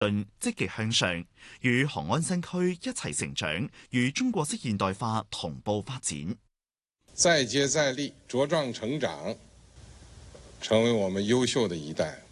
積極向上，與雄安新區一齊成長，與中國式現代化同步發展。 再接再厲，茁壯成長，成為我們優秀的一代。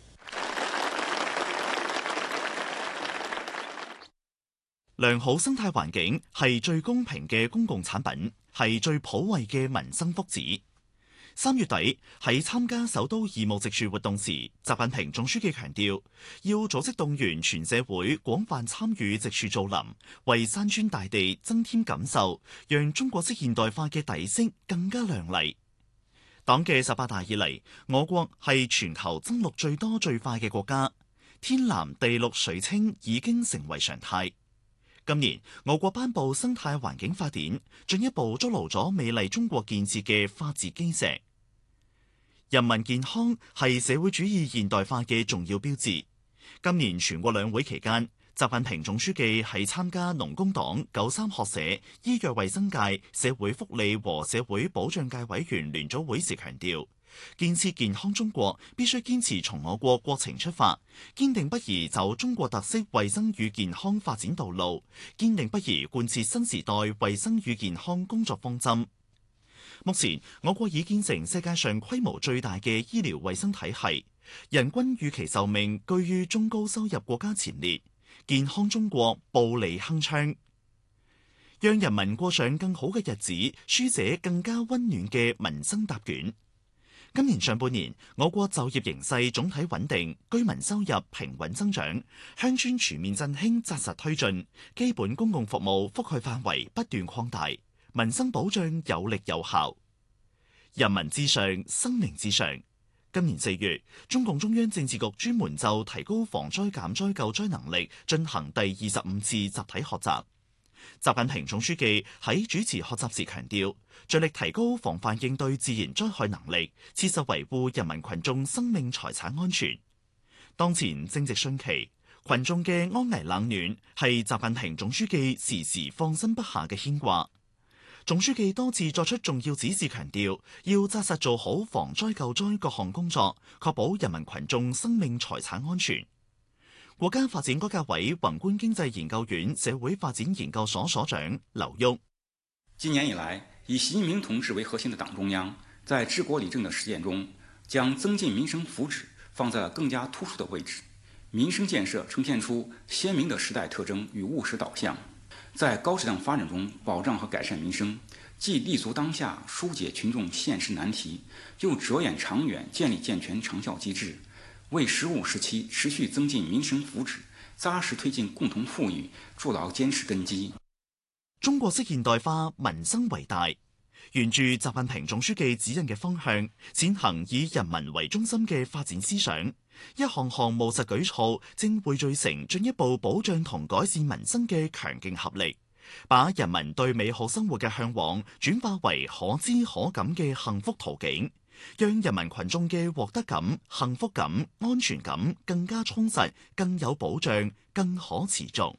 良好生態環境係最公平嘅公共產品，係最普惠嘅民生福祉。3月底喺參加首都義務植樹活動時，習近平總書記強調，要組織動員全社會廣泛參與植樹造林，為山川大地增添感受，讓中國式現代化嘅底色更加亮麗。黨嘅18大以嚟，我國係全球增綠最多最快嘅國家，天藍地綠水清已經成為常態。今年，我國頒布生態環境法典，進一步築牢咗美麗中國建設嘅法治基石。人民健康係社會主義現代化嘅重要標誌。今年全國兩會期間，習近平總書記喺參加農工黨、93學社、醫藥衛生界、社會福利和社會保障界委員聯組會時強調，建設健康中國必須堅持從我國國情出發，堅定不移走中國特色衛生與健康發展道路，堅定不移貫徹新時代衛生與健康工作方針。目前，我國已建成世界上規模最大嘅醫療衛生體系，人均預期壽命居於中高收入國家前列，健康中國步履鏗鏘，讓人民過上更好嘅日子，書寫更加溫暖嘅民生答卷。今年上半年，我國就業形勢總體穩定，居民收入平穩增長，鄉村全面振興紮實推進，基本公共服務覆蓋範圍不斷擴大，民生保障有力有效。人民至上，生命至上。今年4月，中共中央政治局專門就提高防災減災救災能力進行第25次集體學習。習近平總書記喺主持學習時強調，着力提高防範應對自然災害能力，切實維護人民群眾生命財產安全。當前正值汛期，群眾嘅安危冷暖係習近平總書記時時放心不下嘅牽掛。總書記多次作出重要指示，強調要紮實做好防災救災各項工作，確保人民群眾生命財產安全。國家發展改革委宏觀經濟研究院社會發展研究所所長劉旭： 今年以來，以習近平同志為核心的黨中央，在治國理政的實踐中，將增進民生福祉放在了更加突出的位置，民生建設呈現出鮮明的時代特徵與務實導向，在高質量發展中保障和改善民生，既立足當下疏解群眾現實難題，又着眼長遠建立健全長效機制，為15時期持續增進民生福祉、紮實推進共同富裕築牢堅實根基。 中國式現代化，民生為大，沿住習近平總書記指引嘅方向，踐行以人民為中心嘅發展思想，一項項務實舉措正匯聚成進一步保障同改善民生嘅強勁合力，把人民對美好生活嘅向往轉化為可知可感嘅幸福途徑，讓人民群眾嘅獲得感、幸福感、安全感更加充實、更有保障、更可持續。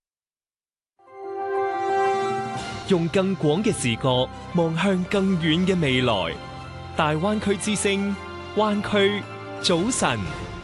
用更廣嘅視角望向更遠嘅未來。大灣區之聲，灣區早晨。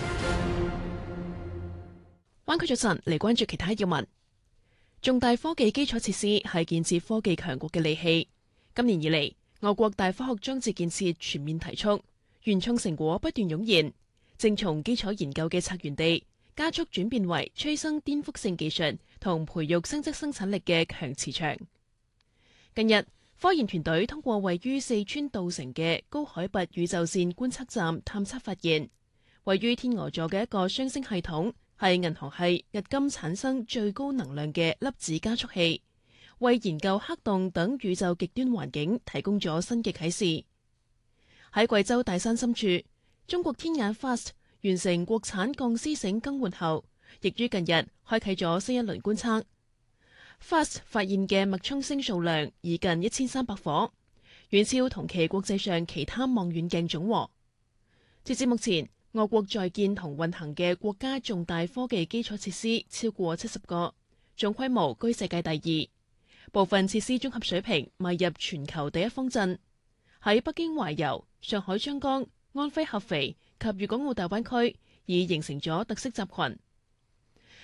灣區早晨，嚟關注其他要聞。重大科技基礎設施係建設科技強國嘅利器。今年以嚟，我國大科學裝置建設全面提速，原創成果不斷湧現，正從基礎研究嘅策源地，加速轉變為催生顛覆性技術同培育新質生產力嘅強磁場。近日，科研團隊通過位於四川稻城嘅高海拔宇宙線觀測站探測發現，位於天鵝座嘅一個雙星系統係銀河系迄今產生最高能量嘅粒子加速器，為研究黑洞等宇宙極端環境提供咗新嘅啟示。喺貴州大山深處，中國天眼 FAST 完成國產鋼絲繩更換後，亦於近日開啟咗新一輪觀測。FAST 發現嘅脈衝星數量已近1300顆，遠超同期國際上其他望遠鏡總和。截至目前，我國在建同運行嘅國家重大科技基礎設施超過70個，總規模居世界第2，部分設施綜合水平邁入全球第一方陣。喺北京懷柔、上海張江、安徽合肥及粵港澳大灣區已形成咗特色集群。